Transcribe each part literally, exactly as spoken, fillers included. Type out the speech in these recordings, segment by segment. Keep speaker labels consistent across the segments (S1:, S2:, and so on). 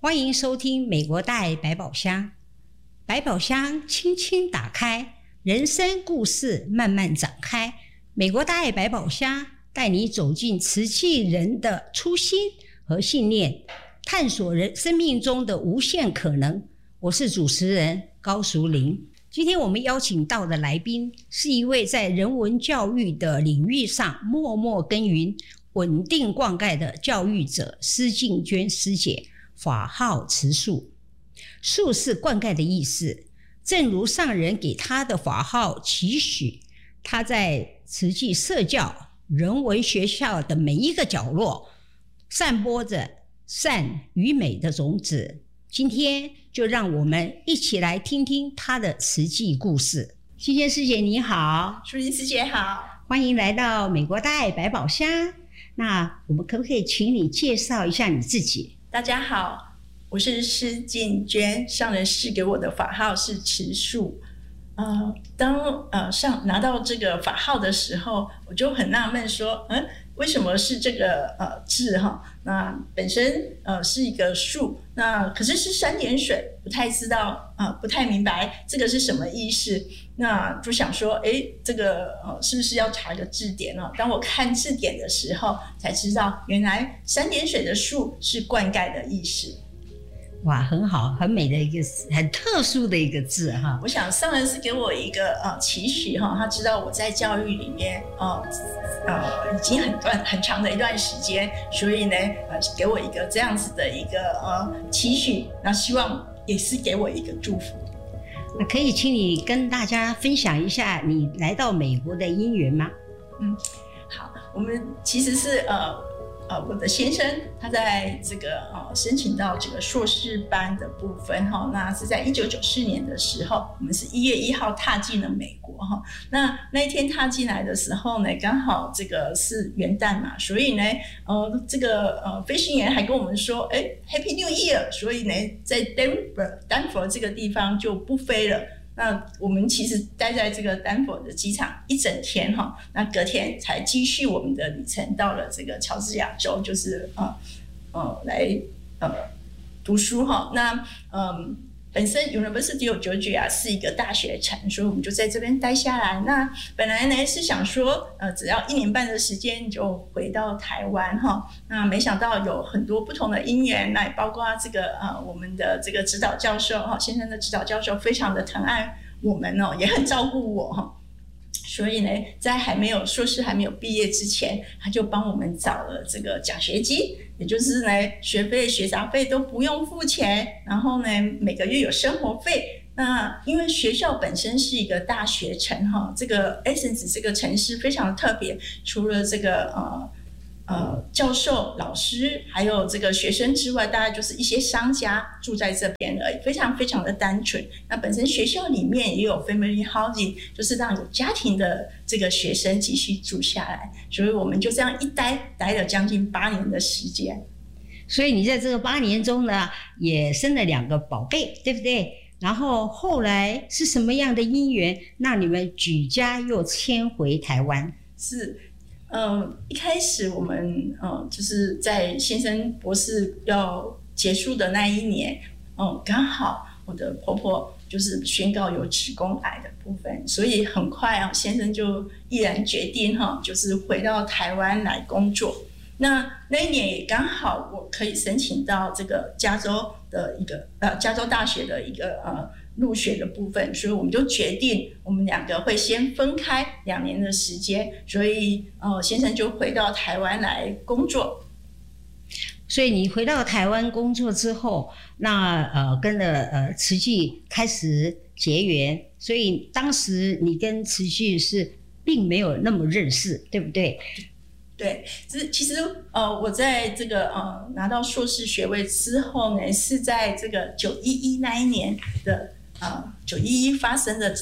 S1: 欢迎收听美国大爱百宝箱。百宝箱轻轻打开，人生故事慢慢展开。美国大爱百宝箱带你走进慈济人的初心和信念，探索人生命中的无限可能。我是主持人高淑玲。今天我们邀请到的来宾是一位在人文教育的领域上默默耕耘、稳定灌溉的教育者施静娟师姐。法号慈树，树是灌溉的意思，正如上人给他的法号期许，他在慈济社教人文学校的每一个角落散播着善与美的种子。今天就让我们一起来听听他的慈济故事。静娟师姐你好。
S2: 淑玲师姐好，
S1: 欢迎来到美国大爱百宝箱。那我们可不可以请你介绍一下你自己？
S2: 大家好，我是施静娟，上人赐给我的法号是慈树。呃，当呃上拿到这个法号的时候，我就很纳闷说，嗯，为什么是这个呃字哈？那本身呃是一个树，那可是是三点水，不太知道呃不太明白这个是什么意思。那就想说，哎，这个呃是不是要查个字典呢？当我看字典的时候，才知道原来三点水的树是灌溉的意思。
S1: 哇，很好，很美的一个很特殊的一个字哈。
S2: 我想上人是给我一个呃期许哈，他知道我在教育里面呃呃已经很段很长的一段时间，所以呢呃给我一个这样子的一个呃期许，那希望也是给我一个祝福。
S1: 那可以请你跟大家分享一下你来到美国的因缘吗？
S2: 嗯，好，我们其实是呃。呃，我的先生他在这个呃申请到这个硕士班的部分哈，那是在一九九四年的时候，我们是一月一号踏进了美国哈。那那一天踏进来的时候呢，刚好这个是元旦嘛，所以呢，呃，这个呃飞行员还跟我们说，哎 ，Happy New Year， 所以呢，在 Denver 丹佛这个地方就不飞了。那我们其实待在这个丹佛的机场一整天哈，那隔天才继续我们的旅程，到了这个乔治亚州，就是呃呃来呃读书哈。那嗯。本身 University of Georgia 是一个大学城，所以我们就在这边待下来。那本来呢是想说，呃，只要一年半的时间就回到台湾哈。那没想到有很多不同的因缘，那也包括这个呃我们的这个指导教授哈，先生的指导教授非常的疼爱我们哦，也很照顾我哈。所以呢，在还没有硕士还没有毕业之前，他就帮我们找了这个奖学金，也就是呢学费、学杂费都不用付钱，然后呢每个月有生活费。那因为学校本身是一个大学城哈，这个 Essence 这个城市非常特别，除了这个呃。呃，教授、老师还有这个学生之外，大概就是一些商家住在这边而已，非常非常的单纯。那本身学校里面也有 family housing， 就是让有家庭的这个学生继续住下来。所以我们就这样一待，待了将近八年的时间。
S1: 所以你在这个八年中呢，也生了两个宝贝，对不对？然后后来是什么样的因缘，让你们举家又迁回台湾？
S2: 是。嗯，一开始我们嗯就是在先生博士要结束的那一年，嗯，刚好我的婆婆就是宣告有子宫癌的部分，所以很快啊，先生就毅然决定哈，就是回到台湾来工作。那那一年也刚好我可以申请到这个加州的一个呃加州大学的一个呃。入学的部分，所以我们就决定我们两个会先分开两年的时间，所以呃先生就回到台湾来工作。
S1: 所以你回到台湾工作之后，那呃跟了呃慈济开始结缘，所以当时你跟慈济是并没有那么认识，对不对？
S2: 对，其实呃，我在这个呃拿到硕士学位之后呢，是在这个九一一那一年的。呃，九一一发生的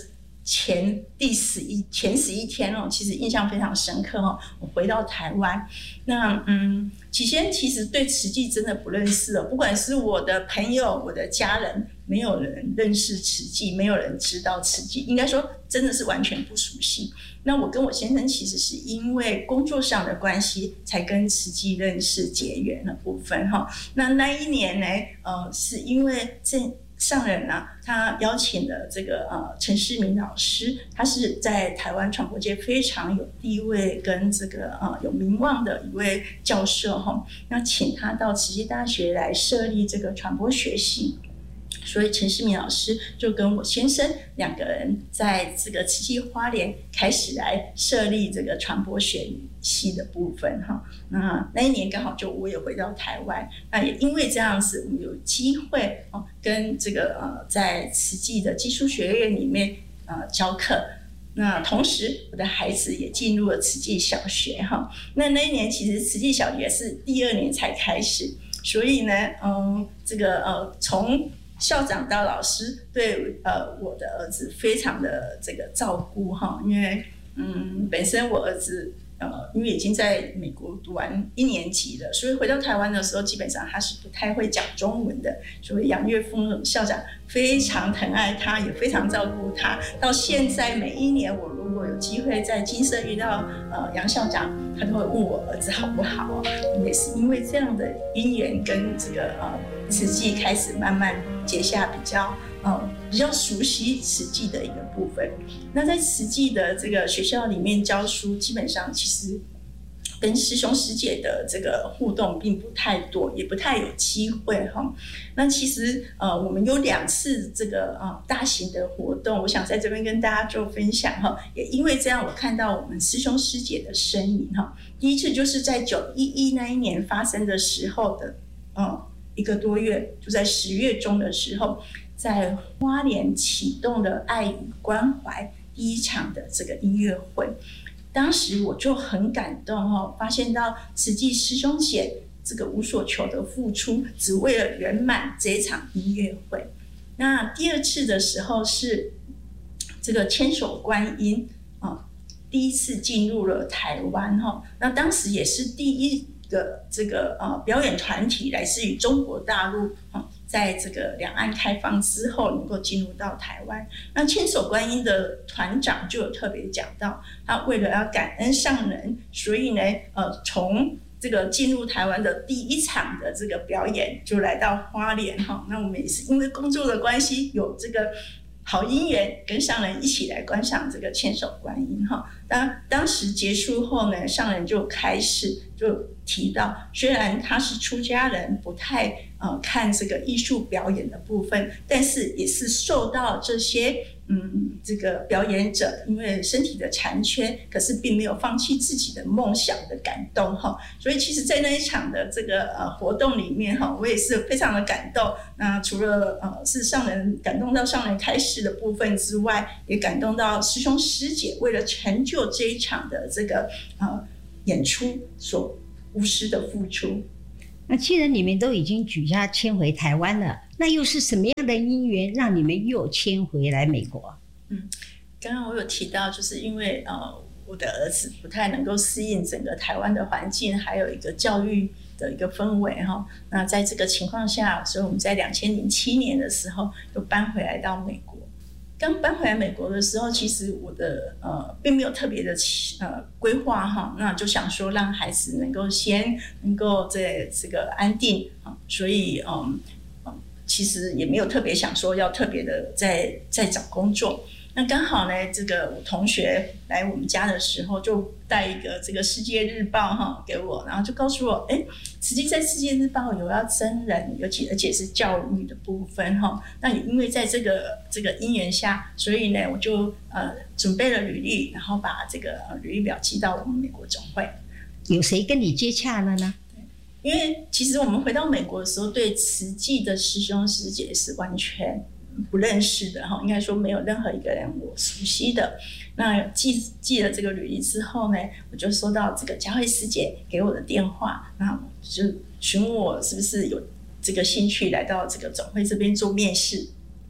S2: 前第十一前十一天哦，其实印象非常深刻哦。我回到台湾，那嗯，起先其实对慈济真的不认识哦，不管是我的朋友、我的家人，没有人认识慈济，没有人知道慈济，应该说真的是完全不熟悉。那我跟我先生其实是因为工作上的关系，才跟慈济认识结缘的部分哈。那那一年呢，呃，是因为这。上人啊，他邀请了这个呃陈世明老师，他是在台湾传播界非常有地位跟这个呃有名望的一位教授哈。那请他到慈济大学来设立这个传播学系。所以陈世明老师就跟我先生两个人在这个慈济花莲开始来设立这个传播学系的部分哈。那那一年刚好就我也回到台湾，那也因为这样子，我们有机会哦跟这个呃在慈济的技术学院里面呃教课。那同时，我的孩子也进入了慈济小学哈。那那一年其实慈济小学是第二年才开始，所以呢，嗯，这个呃从校长到老师对呃我的儿子非常的这个照顾哈，因为嗯本身我儿子呃因为已经在美国读完一年级了，所以回到台湾的时候基本上他是不太会讲中文的，所以杨岳峰校长非常疼爱他，也非常照顾他。到现在每一年我如果有机会在金色遇到呃杨校长，他都会问我儿子好不好，也是因为这样的因缘跟这个呃慈济开始慢慢结下比较呃比较熟悉慈济的一个部分。那在慈济的这个学校里面教书，基本上其实跟师兄师姐的这个互动并不太多，也不太有机会哈。那其实呃，我们有两次这个呃大型的活动，我想在这边跟大家做分享哈。也因为这样，我看到我们师兄师姐的身影哈。第一次就是在九一一那一年发生的时候的，嗯，一个多月，就在十月中的时候，在花莲启动了爱与关怀第一场的这个音乐会。当时我就很感动哦，发现到慈济师兄姐这个无所求的付出，只为了圆满这一场音乐会。那第二次的时候是这个千手观音啊，第一次进入了台湾哈。那当时也是第一个这个呃表演团体来自于中国大陆啊。在这个两岸开放之后能够进入到台湾，那千手观音的团长就有特别讲到，他为了要感恩上人，所以呢，呃，从这个进入台湾的第一场的这个表演就来到花莲哈。那我们也是因为工作的关系，有这个好姻缘，跟上人一起来观赏这个千手观音哈。当当时结束后呢，上人就开始就提到，虽然他是出家人，不太呃看这个艺术表演的部分，但是也是受到这些嗯这个表演者因为身体的残缺，可是并没有放弃自己的梦想的感动哈。所以其实，在那一场的这个呃活动里面哈，我也是非常的感动。那除了呃是上人感动到上人开示的部分之外，也感动到师兄师姐为了成就这一场的这个呃演出所无私的付出。
S1: 那既然你们都已经举家迁回台湾了，那又是什么样的因缘让你们又迁回来美国？
S2: 嗯，刚刚我有提到，就是因为呃我的儿子不太能够适应整个台湾的环境，还有一个教育的一个氛围哈。那在这个情况下，所以我们在两千零七年的时候又搬回来到美国。刚搬回来美国的时候，其实我的呃并没有特别的呃规划哈，那就想说让孩子能够先能够在这个安定啊，所以嗯嗯其实也没有特别想说要特别的在在找工作。那刚好呢，这个我同学来我们家的时候，就带一个这个世界日报哈给我，然后就告诉我，哎，实际在世界日报有要征人，尤其而且是教育的部分哈。那也因为在这个这个因缘下，所以呢，我就呃准备了履历，然后把这个履历表寄到我们美国总会。
S1: 有谁跟你接洽了呢？
S2: 因为其实我们回到美国的时候，对慈济的师兄师姐是完全不认识的哈，应该说没有任何一个人我熟悉的。那寄寄了这个履历之后呢，我就收到这个佳慧师姐给我的电话，那就询问我是不是有这个兴趣来到这个总会这边做面试。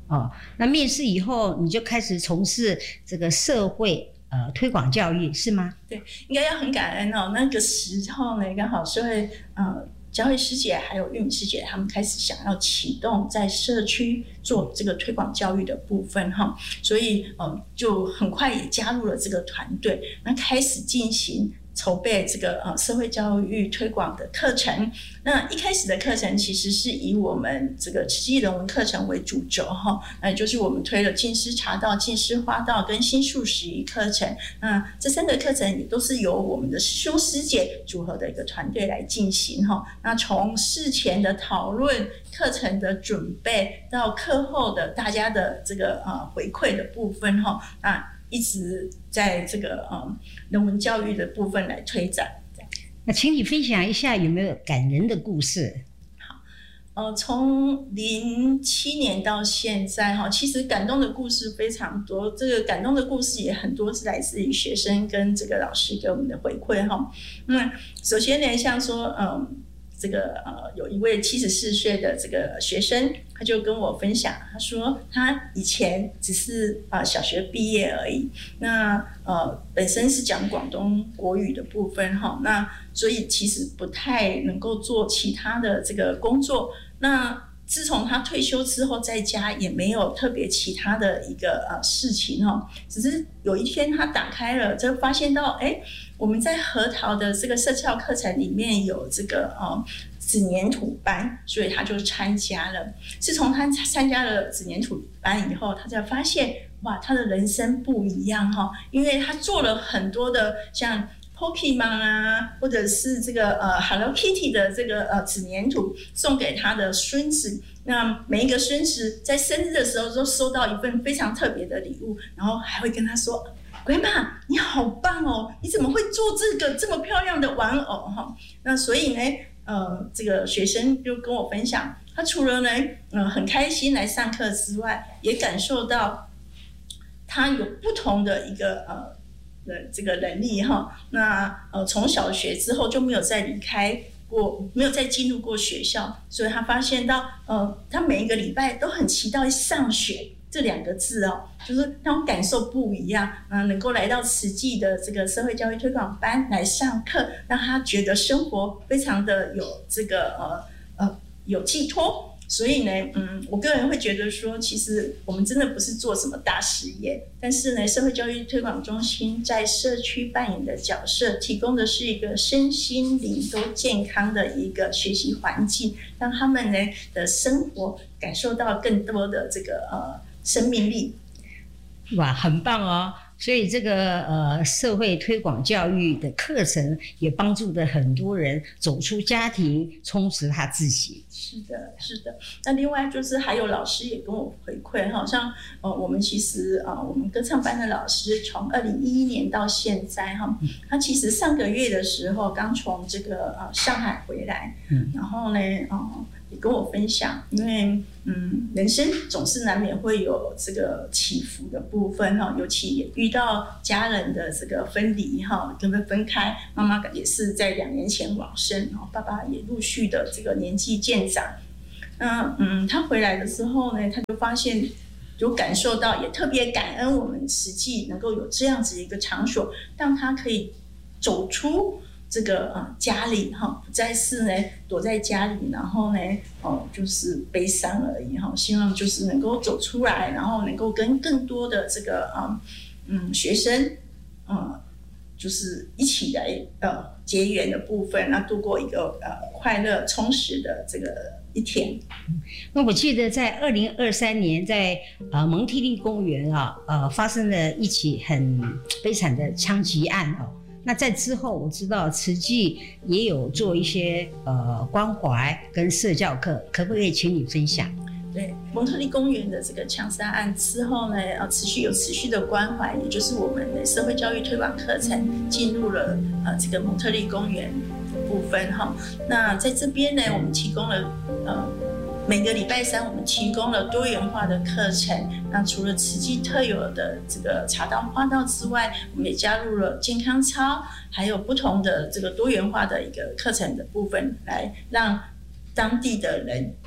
S1: 哦，那面试以后你就开始从事这个社会呃推广教育是吗？
S2: 对，应该要很感恩哦。那个时候呢，刚好社会呃教会师姐还有玉米师姐，他们开始想要启动在社区做这个推广教育的部分哈，所以呃就很快也加入了这个团队，那开始进行筹备这个呃社会教育推广的课程。那一开始的课程其实是以我们这个慈济人文课程为主轴哈，那就是我们推了净师茶道、净师花道跟新素食仪课程。那这三个课程也都是由我们的师兄师姐组合的一个团队来进行哈。那从事前的讨论、课程的准备到课后的大家的这个呃回馈的部分哈，那一直在这个呃人文教育的部分来推展。
S1: 那请你分享一下有没有感人的故事？
S2: 好，呃，从零七年到现在哈，其实感动的故事非常多。这个感动的故事也很多是来自于学生跟这个老师给我们的回馈哈。那首先呢，像说嗯。这个呃，有一位七十四岁的这个学生，他就跟我分享，他说他以前只是啊、呃、小学毕业而已，那呃本身是讲广东国语的部分哈，那所以其实不太能够做其他的这个工作。那自从他退休之后，在家也没有特别其他的一个呃事情哈，只是有一天他打开了，就发现到哎。我们在核桃的这个社教课程里面有这个呃纸黏土班，所以他就参加了。自从他参加了纸黏土班以后，他才发现哇，他的人生不一样哈，因为他做了很多的像 Pokemon 啊，或者是这个呃 Hello Kitty 的这个呃纸黏土送给他的孙子。那每一个孙子在生日的时候都收到一份非常特别的礼物，然后还会跟他说。鬼妈，你好棒哦！你怎么会做这个这么漂亮的玩偶哈？那所以呢，呃，这个学生就跟我分享，他除了呢，呃，很开心来上课之外，也感受到他有不同的一个呃的这个能力哈。那呃，从小学之后就没有再离开过，没有再进入过学校，所以他发现到，呃，他每一个礼拜都很期待上学。这两个字哦，就是那种感受不一样啊，能够来到慈济的这个社会教育推广班来上课，让他觉得生活非常的有这个呃呃有寄托。所以呢，嗯，我个人会觉得说，其实我们真的不是做什么大事业，但是呢，社会教育推广中心在社区扮演的角色，提供的是一个身心灵都健康的一个学习环境，让他们呢的生活感受到更多的这个呃。生命力，
S1: 哇，很棒哦！所以这个呃社会推广教育的课程也帮助了很多人走出家庭，充实他自己。
S2: 是的，是的。那另外就是还有老师也跟我回馈，好像呃我们其实呃我们歌唱班的老师从二零一一年到现在哈，他其实上个月的时候刚从这个呃上海回来，嗯，然后呢，呃也跟我分享，因为嗯，人生总是难免会有这个起伏的部分哈，尤其也遇到家人的这个分离哈，跟分开，妈妈也是在两年前往生，然后爸爸也陆续的这个年纪渐长。那嗯，他回来的时候呢，他就发现，有感受到，也特别感恩我们慈济能够有这样子一个场所，让他可以走出。这个呃家里哈，不再是呢躲在家里，然后呢哦就是悲伤而已哈。希望就是能够走出来，然后能够跟更多的这个嗯嗯学生嗯就是一起来呃结缘的部分，那度过一个呃快乐充实的这个一天。
S1: 那我记得在二零二三年在呃蒙特利公园啊呃发生了一起很悲惨的枪击案哦。那在之后，我知道慈济也有做一些呃关怀跟社教课，可不可以请你分享？
S2: 对，蒙特利公园的这个枪杀案之后呢，呃，持续有持续的关怀，也就是我们的社会教育推广课程进入了呃这个蒙特利公园的部分哈。那在这边呢，我们提供了呃。每个礼拜三，我们提供了多元化的课程。那除了慈济特有的这个茶道、花道之外，我们也加入了健康操，还有不同的这个多元化的一个课程的部分，来让当地的人有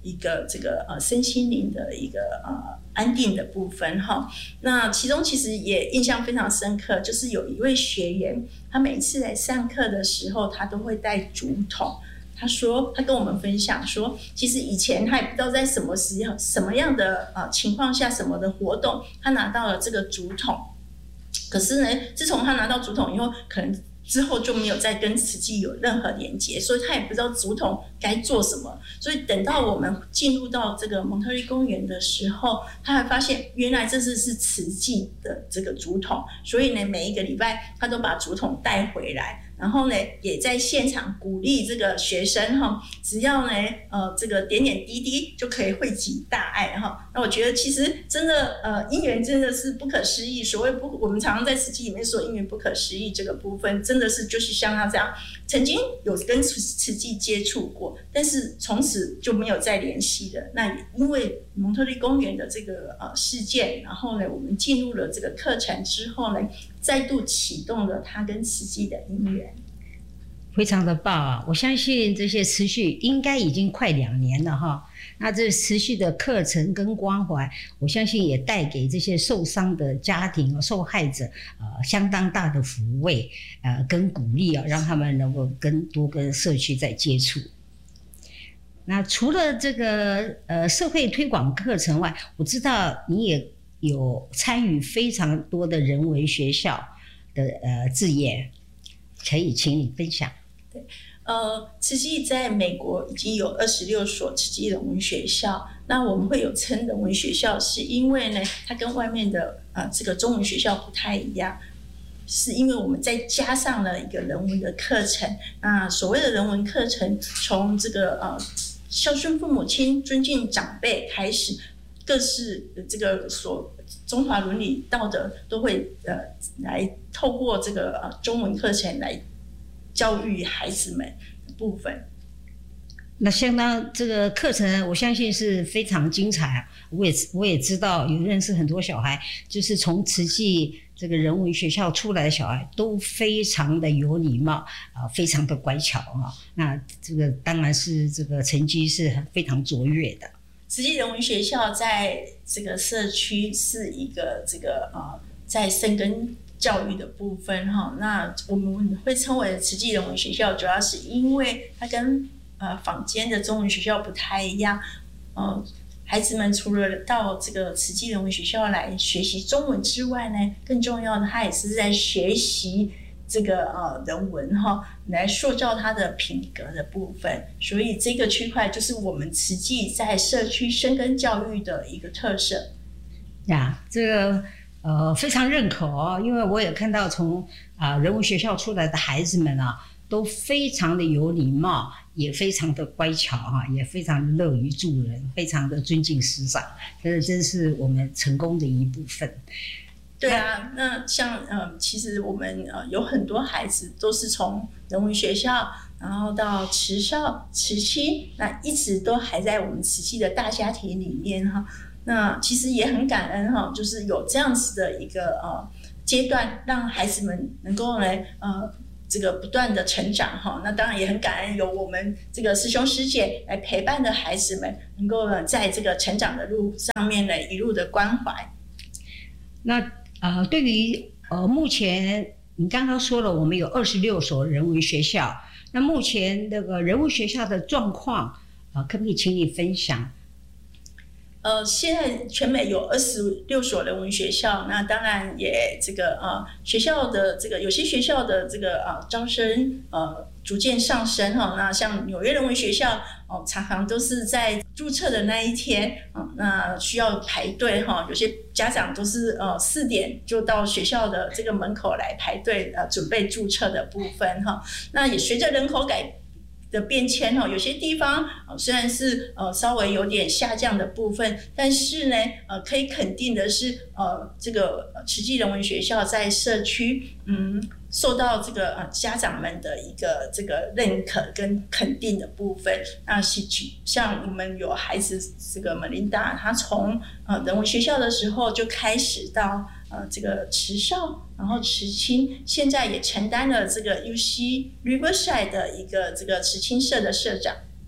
S2: 一个这个呃身心灵的一个呃安定的部分哈。那其中其实也印象非常深刻，就是有一位学员，他每次来上课的时候，他都会带竹筒。他说，他跟我们分享说，其实以前他也不知道在什么时候、什么样的呃情况下、什么的活动，他拿到了这个竹筒。可是呢，自从他拿到竹筒以后，可能之后就没有再跟慈济有任何连结，所以他也不知道竹筒该做什么。所以等到我们进入到这个蒙特利公园的时候，他还发现原来这是是慈济的这个竹筒，所以呢，每一个礼拜他都把竹筒带回来。然后呢，也在现场鼓励这个学生哈，只要呢，呃，这个点点滴滴就可以汇集大爱哈。那我觉得其实真的，呃，因缘真的是不可思议。所谓不，我们常常在慈济里面说因缘不可思议这个部分，真的是就是像他这样，曾经有跟慈慈济接触过，但是从此就没有再联系了。那也因为蒙特利公园的这个呃事件，然后呢，我们进入了这个课程之后呢，再度启动了他跟慈济的因缘。
S1: 非常的棒啊！我相信这些持续应该已经快两年了哈。那这持续的课程跟关怀，我相信也带给这些受伤的家庭、受害者呃相当大的抚慰呃跟鼓励啊，让他们能够跟多跟社区在接触。那除了这个呃社会推广课程外，我知道你也有参与非常多的人文学校的呃志业，可以请你分享。
S2: 对，呃，慈济在美国已经有二十六所慈济人文学校。那我们会有称人文学校，是因为呢，它跟外面的呃这个中文学校不太一样，是因为我们再加上了一个人文的课程。那所谓的人文课程，从这个呃孝顺父母亲、尊敬长辈开始，各式的这个所中华伦理道德都会呃来透过这个呃中文课程来教育孩子们的部分。
S1: 那相当这个课程，我相信是非常精彩啊！我也我也知道，有认识很多小孩，就是从慈济这个人文学校出来的小孩，都非常的有礼貌啊、呃，非常的乖巧啊。那这个当然是这个成绩是非常卓越的。
S2: 慈济人文学校在这个社区是一个这个呃，在深耕教育的部分哈。那我们会称为慈济人文学校，主要是因为它跟呃坊间的中文学校不太一样。呃，孩子们除了到这个慈济人文学校来学习中文之外呢，更重要的，他也是在学习这个呃人文哈，来塑造他的品格的部分。所以这个区块就是我们慈济在社区深耕教育的一个特色。
S1: 呀，这个呃非常认可哦，因为我也看到从啊、呃、人文学校出来的孩子们啊，都非常的有礼貌，也非常的乖巧哈，也非常的乐于助人，非常的尊敬师长，这真是我们成功的一部分。
S2: 对啊，那像呃，其实我们呃有很多孩子都是从人文学校，然后到慈少、慈青，那一直都还在我们慈济的大家庭里面哈。那其实也很感恩哈，就是有这样子的一个呃阶段，让孩子们能够来呃这个不断的成长哈。那当然也很感恩有我们这个师兄师姐来陪伴的孩子们，能够在这个成长的路上面呢一路的关怀。
S1: 那呃，对于呃目前你刚刚说了，我们有二十六所人文学校，那目前那个人文学校的状况，呃，可不可以请你分享？
S2: 呃，现在全美有二十六所人文学校，那当然也这个呃学校的这个有些学校的这个呃招生呃逐渐上升哈。那像纽约人文学校哦、呃，常常都是在注册的那一天啊、呃，那需要排队哈。有些家长都是呃四点就到学校的这个门口来排队呃准备注册的部分哈。那也随着人口改的变迁哈，有些地方呃虽然是呃稍微有点下降的部分，但是呢呃可以肯定的是呃这个慈济人文学校在社区嗯受到这个呃家长们的一个这个认可跟肯定的部分。那像我们有孩子这个门琳达，他从呃人文学校的时候就开始到呃这个慈少，然后慈青，现在也承担了这个 U C Riverside 的一个这个慈青社的社长。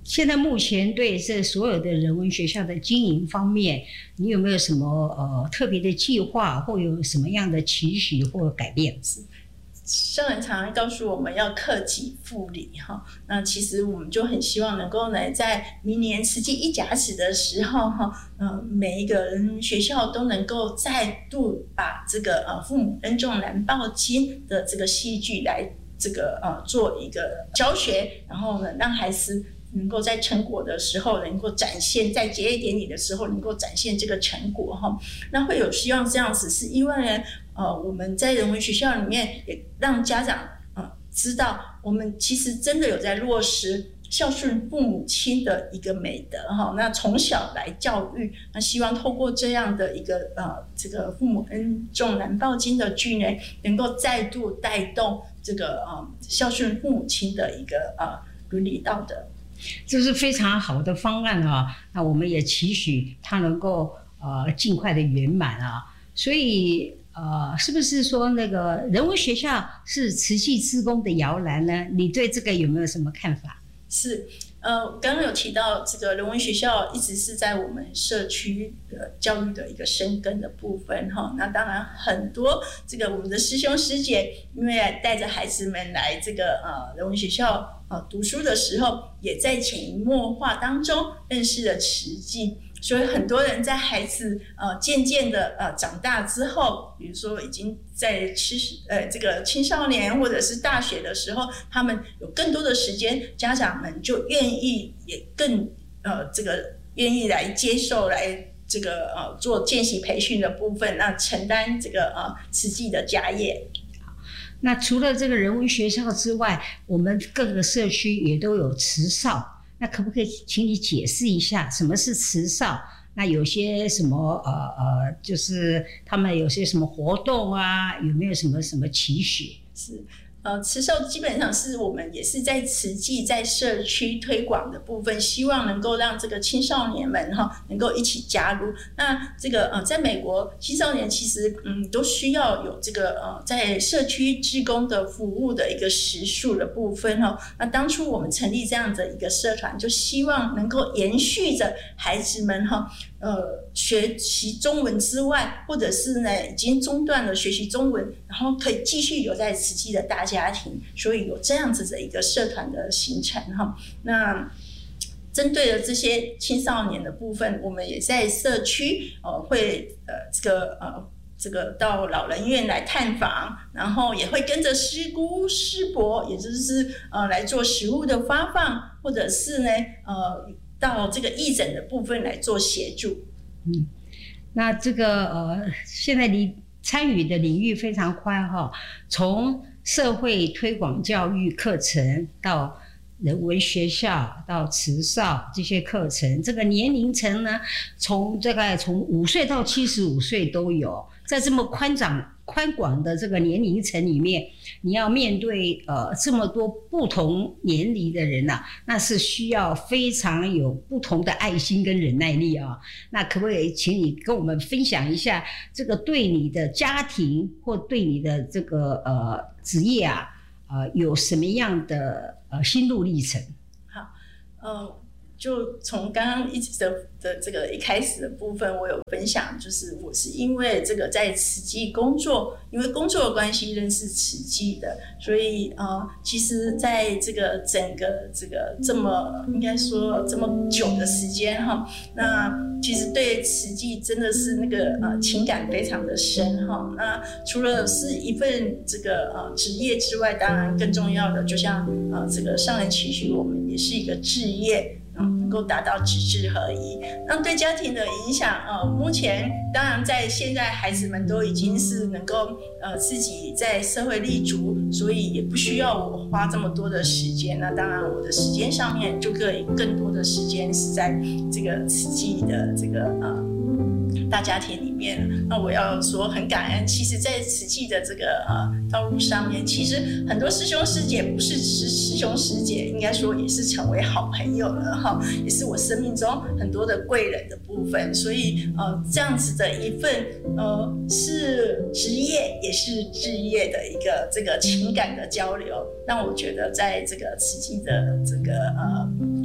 S1: 现在目前对这所有的人文学校的经营方面，你有没有什么呃特别的计划，或有什么样的期许或改变？
S2: 上人常常告诉我们要克己复礼哈，那其实我们就很希望能够呢，在明年慈济一甲子的时候哈，呃，每一个人学校都能够再度把这个呃父母恩重难报经的这个戏剧来这个呃做一个教学，然后呢，让孩子能够在成果的时候能够展现，在结业典礼的时候能够展现这个成果哈。那会有希望这样子，是因为呢，呃，我们在人文学校里面也让家长呃知道，我们其实真的有在落实孝顺父母亲的一个美德哈。那从小来教育，那希望透过这样的一个呃这个父母恩重难报经的剧呢，能够再度带动这个呃孝顺父母亲的一个呃伦理道德。
S1: 这是非常好的方案啊！那我们也期许它能够呃尽快的圆满啊。所以呃，是不是说那个人文学校是慈济志工的摇篮呢？你对这个有没有什么看法？
S2: 是，呃，刚刚有提到这个人文学校一直是在我们社区的教育的一个深耕的部分哈。那当然很多这个我们的师兄师姐，因为带着孩子们来这个呃人文学校呃读书的时候，也在潜移默化当中认识了慈济。所以很多人在孩子呃渐渐的呃长大之后，比如说已经在七十呃这个青少年或者是大学的时候，他们有更多的时间，家长们就愿意也更呃这个愿意来接受来这个呃做见习培训的部分，那承担这个呃慈济的家业。
S1: 那除了这个人文学校之外，我们各个社区也都有慈少。那可不可以请你解释一下什么是慈少？那有些什么呃呃，就是他们有些什么活动啊？有没有什么什么期许？
S2: 是。呃，慈少基本上是我们也是在慈济在社区推广的部分，希望能够让这个青少年们哈能够一起加入。那这个呃，在美国青少年其实嗯都需要有这个呃在社区志工的服务的一个时数的部分哈。那当初我们成立这样的一个社团，就希望能够延续着孩子们哈。呃，学习中文之外，或者是呢已经中断了学习中文，然后可以继续留在慈济的大家庭，所以有这样子的一个社团的形成哈。那针对了这些青少年的部分，我们也在社区呃会呃这个呃这个到老人院来探访，然后也会跟着师姑师伯，也就是呃来做食物的发放，或者是呢呃。到这个义诊的部分来做协助。
S1: 嗯，那这个呃，现在你参与的领域非常宽哈，从社会推广教育课程到人文学校到慈少这些课程，这个年龄层呢，从大概从五岁到七十五岁都有，在这么宽广宽广的这个年龄层里面，你要面对呃这么多不同年龄的人啊，那是需要非常有不同的爱心跟忍耐力啊。那可不可以请你跟我们分享一下，这个对你的家庭或对你的这个呃职业啊，呃有什么样的呃心路历程？
S2: 好，呃。就从刚刚一直的的这个一开始的部分，我有分享，就是我是因为这个在慈济工作，因为工作的关系认识慈济的，所以呃，其实在这个整个这个这么应该说这么久的时间哈，那其实对慈济真的是那个呃情感非常的深哈。那除了是一份这个呃职业之外，当然更重要的，就像呃这个上人期许我们也是一个志业。嗯，能够达到直至合一。那对家庭的影响，呃，目前当然在现在孩子们都已经是能够呃自己在社会立足，所以也不需要我花这么多的时间。那当然我的时间上面就可以更多的时间是在这个慈济的这个呃大家庭里面。那我要说很感恩，其实在慈济的这个呃道路上面，其实很多师兄师姐不是师师兄师姐，应该说也是成为好朋友了哈，也是我生命中很多的贵人的部分。所以呃这样子的一份呃是职业也是志业的一个这个情感的交流，让我觉得在这个慈济的这个呃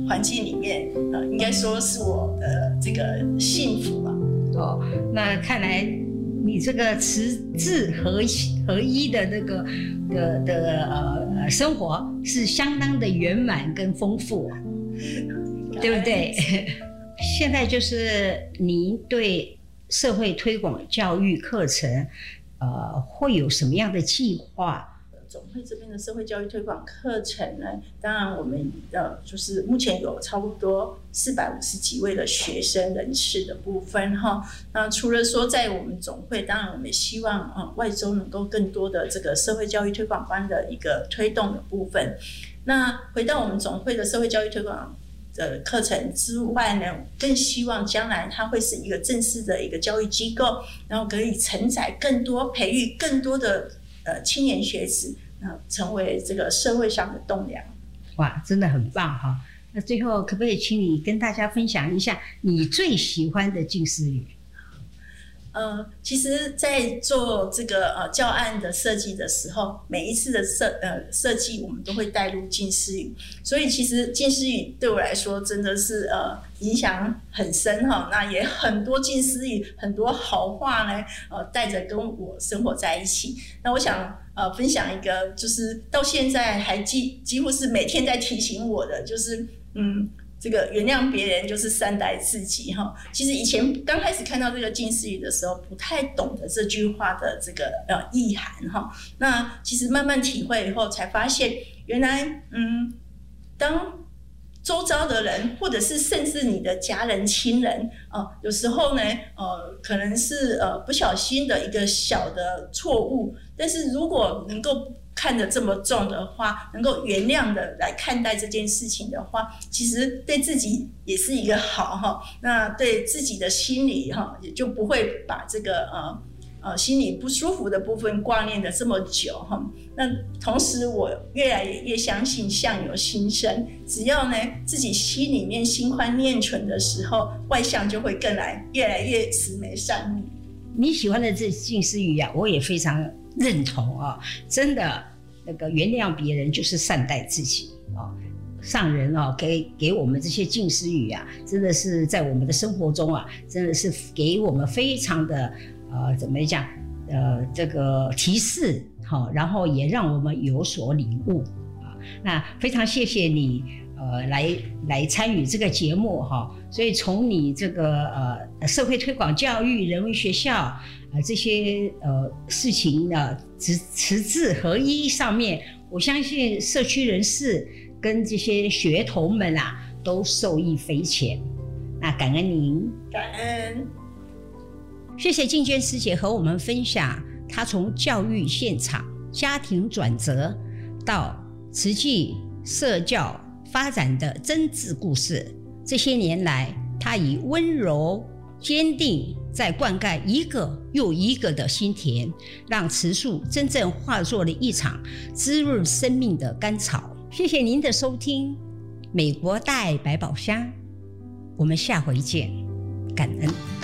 S2: 环境里面，呃，应该说是我的这个幸福啊。
S1: 哦，那看来你这个持智合一合一的那个的的呃生活是相当的圆满跟丰富啊，对不对？现在就是您对社会推广教育课程，呃，会有什么样的计划？
S2: 总会这边的社会教育推广课程呢，当然我们呃就是目前有差不多四百五十几位的学生人士的部分哈。那除了说在我们总会，当然我们也希望呃外州能够更多的这个社会教育推广班的一个推动的部分。那回到我们总会的社会教育推广的课程之外呢，更希望将来它会是一个正式的一个教育机构，然后可以承载更多、培育更多的呃青年学子，呃，成为这个社会上的栋梁。
S1: 哇，真的很棒哈！那最后可不可以请你跟大家分享一下你最喜欢的近似语？
S2: 呃，其实，在做这个呃教案的设计的时候，每一次的设呃设计，我们都会带入近似语，所以其实近似语对我来说真的是呃影响很深哈。那也很多近似语，很多好话呢，呃，带着跟我生活在一起。那我想呃分享一个，就是到现在还几几乎是每天在提醒我的，就是嗯。这个原谅别人就是善待自己哈。其实以前刚开始看到这个近似语的时候，不太懂得这句话的这个呃意涵哈。那其实慢慢体会以后，才发现原来嗯，当周遭的人，或者是甚至你的家人、亲人，呃，有时候呢，呃，可能是呃不小心的一个小的错误，但是如果能够看得这么重的话，能够原谅的来看待这件事情的话，其实对自己也是一个好哈。那对自己的心理哈，也就不会把这个呃呃心里不舒服的部分挂念的这么久哈。那同时，我越来越相信相由心生，只要呢自己心里面心宽念纯的时候，外向就会更来越来越慈眉善目。
S1: 你喜欢的这近似语啊，我也非常认同啊，真的。那个原谅别人就是善待自己啊，上人啊给给我们这些近似语啊，真的是在我们的生活中啊，真的是给我们非常的呃怎么讲呃这个提示好，然后也让我们有所领悟啊。那非常谢谢你呃来来参与这个节目哈，所以从你这个呃社会推广教育、人文学校。呃，这些呃事情呢，持持智合一上面，我相信社区人士跟这些学童们啊，都受益匪浅。那感恩您，
S2: 感恩，
S1: 谢谢静娟师姐和我们分享她从教育现场、家庭转折到慈济社教发展的真挚故事。这些年来，她以温柔、坚定。在灌溉一个又一个的心田，让慈树真正化作了一场滋润生命的甘草。谢谢您的收听，美国大爱百宝箱，我们下回见，感恩。